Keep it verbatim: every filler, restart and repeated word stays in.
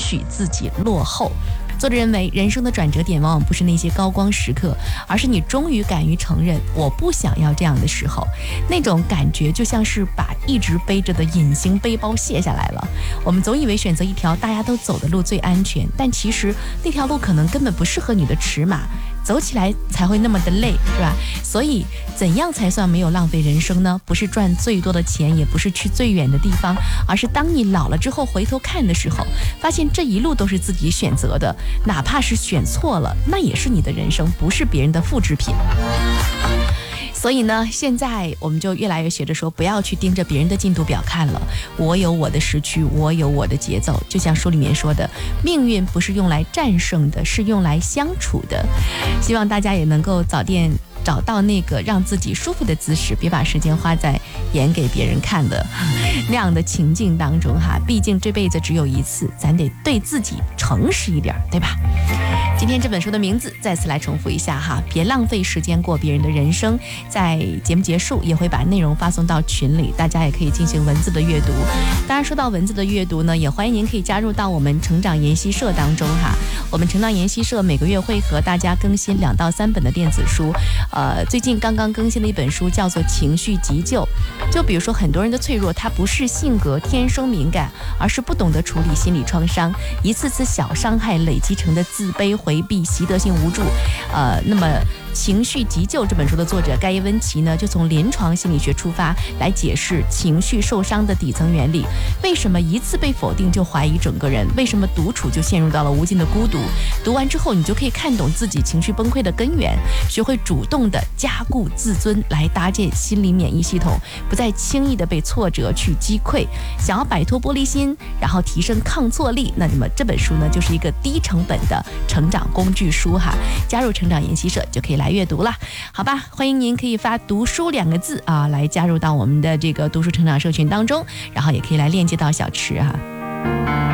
许自己落后。作者认为，人生的转折点往往不是那些高光时刻，而是你终于敢于承认我不想要这样的时候。那种感觉就像是把一直背着的隐形背包卸下来了。我们总以为选择一条大家都走的路最安全，但其实那条路可能根本不适合你的尺码，走起来才会那么的累，是吧？所以怎样才算没有浪费人生呢？不是赚最多的钱，也不是去最远的地方，而是当你老了之后回头看的时候，发现这一路都是自己选择的，哪怕是选错了，那也是你的人生，不是别人的复制品。所以呢，现在我们就越来越学着说，不要去盯着别人的进度表看了。我有我的时区，我有我的节奏。就像书里面说的，命运不是用来战胜的，是用来相处的。希望大家也能够早点找到那个让自己舒服的姿势，别把时间花在演给别人看的那样的情境当中哈。毕竟这辈子只有一次，咱得对自己诚实一点，对吧？今天这本书的名字再次来重复一下哈，别浪费时间过别人的人生。在节目结束也会把内容发送到群里，大家也可以进行文字的阅读。当然说到文字的阅读呢，也欢迎您可以加入到我们成长研习社当中哈。我们成长研习社每个月会和大家更新两到三本的电子书，呃，最近刚刚更新的一本书叫做《情绪急救》。就比如说很多人的脆弱，它不是性格天生敏感，而是不懂得处理心理创伤，一次次小伤害累积成的自卑、回避、习得性无助。呃，那么《情绪急救》这本书的作者盖耶温奇呢，就从临床心理学出发来解释情绪受伤的底层原理。为什么一次被否定就怀疑整个人？为什么独处就陷入到了无尽的孤独？读完之后，你就可以看懂自己情绪崩溃的根源，学会主动的加固自尊，来搭建心理免疫系统，不再轻易的被挫折去击溃。想要摆脱玻璃心，然后提升抗挫力，那么这本书呢，就是一个低成本的成长工具书哈。加入成长研习社就可以来阅读了，好吧？欢迎您可以发读书两个字啊，来加入到我们的这个读书成长社群当中，然后也可以来链接到小池哈。